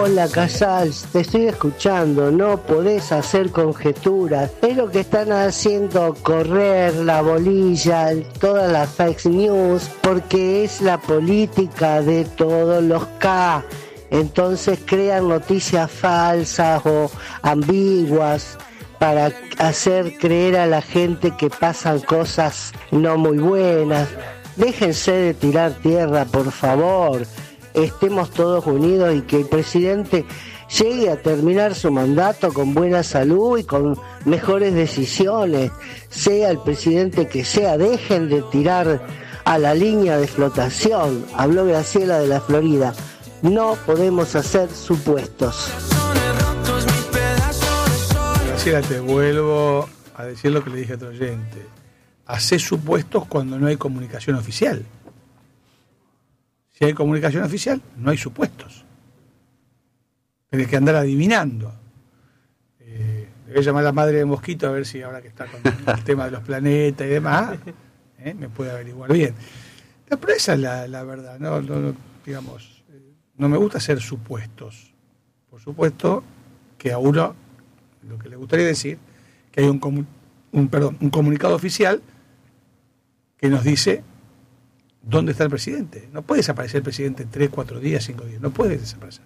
Hola Casals, te estoy escuchando, no podés hacer conjeturas, es lo que están haciendo correr la bolilla, todas las fake news, porque es la política de todos los K, entonces crean noticias falsas o ambiguas para hacer creer a la gente que pasan cosas no muy buenas. Déjense de tirar tierra, por favor. Estemos todos unidos y que el presidente llegue a terminar su mandato con buena salud y con mejores decisiones, sea el presidente que sea. Dejen de tirar a la línea de flotación. Habló Graciela de la Florida. No podemos hacer supuestos. Graciela, te vuelvo a decir lo que le dije a otro oyente. Hacé supuestos cuando no hay comunicación oficial. Si hay comunicación oficial, no hay supuestos. Tenés que andar adivinando. Le voy a llamar a la madre de Mosquito a ver si ahora que está con el tema de los planetas y demás, me puede averiguar bien. Pero esa es la verdad, no, digamos, no me gusta hacer supuestos. Por supuesto que a uno, lo que le gustaría decir, que hay un comunicado oficial que nos dice ¿dónde está el presidente? No puede desaparecer el presidente en 3, 4 días, 5 días. No puede desaparecer.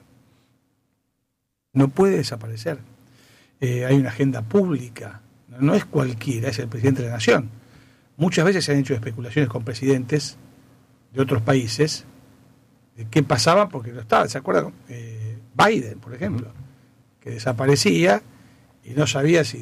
No puede desaparecer. Hay una agenda pública. No es cualquiera, es el presidente de la nación. Muchas veces se han hecho especulaciones con presidentes de otros países de qué pasaba porque no estaba. ¿Se acuerdan? Biden, por ejemplo, que desaparecía y no sabía si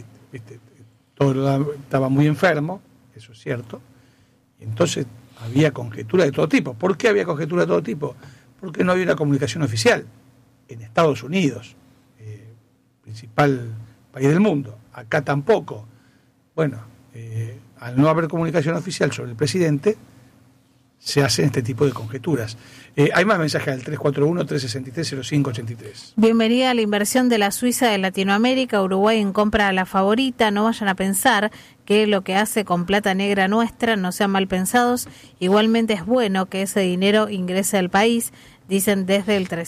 todo estaba muy enfermo, eso es cierto. Y entonces había conjeturas de todo tipo. ¿Por qué había conjeturas de todo tipo? Porque no había una comunicación oficial en Estados Unidos, principal país del mundo. Acá tampoco. Bueno, al no haber comunicación oficial sobre el presidente, se hacen este tipo de conjeturas. Hay más mensajes al 341-363-0583. Bienvenida a la inversión de la Suiza de Latinoamérica. Uruguay en compra a la favorita. No vayan a pensar que lo que hace con plata negra nuestra, no sean mal pensados. Igualmente es bueno que ese dinero ingrese al país, dicen desde el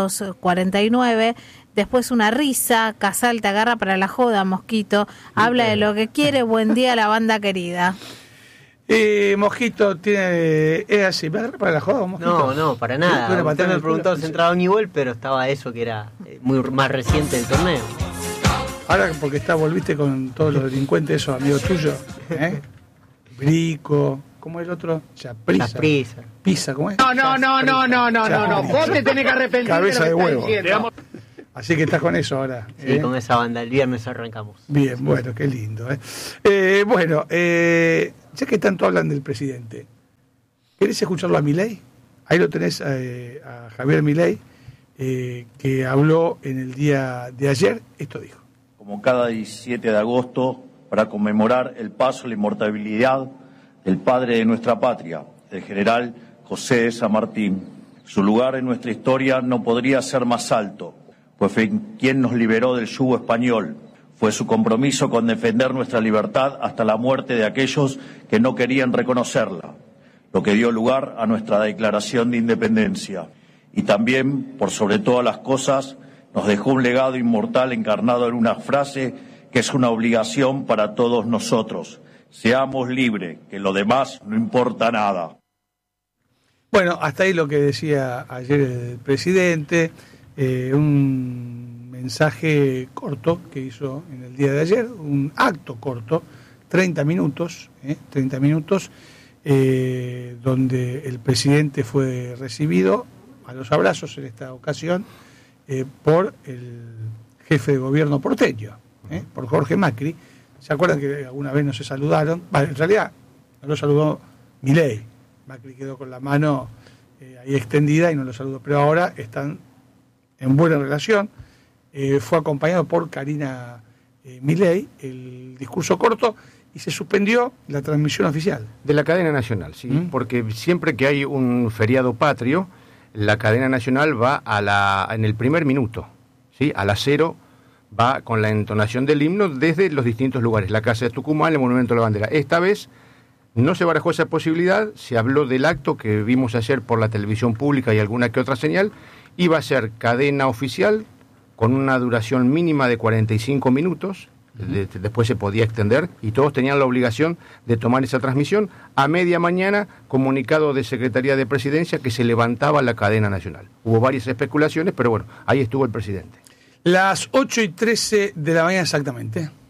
349. Después una risa. Casal te agarra para la joda, Mosquito. Habla de lo que quiere. Buen día a la banda querida. Mosquito tiene... ¿Es así? ¿Me agarra para la joda, Mosquito? No, para nada. Usted me preguntó si entraba un igual, pero estaba eso que era muy más reciente del torneo. Ahora porque volviste con todos los delincuentes, esos amigos tuyos, Brico, ¿cómo es el otro? Chaprisa. Pisa, ¿cómo es? No. Vos te tenés que arrepentir. Cabeza de huevo. Así que estás con eso ahora. Sí, con esa banda. El viernes arrancamos. Bien, bueno, qué lindo. Bueno, ya que tanto hablan del presidente, ¿querés escucharlo a Milei? Ahí lo tenés a Javier Milei, que habló en el día de ayer. Esto dijo. Como cada 17 de agosto, para conmemorar el paso a la inmortalidad del padre de nuestra patria, el general José de San Martín. Su lugar en nuestra historia no podría ser más alto, pues fue quien nos liberó del yugo español. Fue su compromiso con defender nuestra libertad hasta la muerte de aquellos que no querían reconocerla, lo que dio lugar a nuestra declaración de independencia. Y también, por sobre todas las cosas, nos dejó un legado inmortal encarnado en una frase que es una obligación para todos nosotros. Seamos libres, que lo demás no importa nada. Bueno, hasta ahí lo que decía ayer el presidente, un mensaje corto que hizo en el día de ayer, un acto corto, 30 minutos, donde el presidente fue recibido a los abrazos en esta ocasión por el jefe de gobierno porteño, por Jorge Macri. ¿Se acuerdan que alguna vez no se saludaron? Bueno, en realidad no lo saludó Milei. Macri quedó con la mano ahí extendida y no lo saludó, pero ahora están en buena relación. Fue acompañado por Karina Milei, el discurso corto, y se suspendió la transmisión oficial. De la cadena nacional, sí, porque siempre que hay un feriado patrio, la cadena nacional va en el primer minuto, ¿sí? A las 0 va con la entonación del himno desde los distintos lugares, la Casa de Tucumán, el Monumento a la Bandera. Esta vez no se barajó esa posibilidad, se habló del acto que vimos ayer por la televisión pública y alguna que otra señal, Iba a ser cadena oficial con una duración mínima de 45 minutos, después se podía extender y todos tenían la obligación de tomar esa transmisión. A media mañana, comunicado de Secretaría de Presidencia que se levantaba la cadena nacional. Hubo varias especulaciones, pero bueno, ahí estuvo el presidente. Las 8:13 de la mañana exactamente.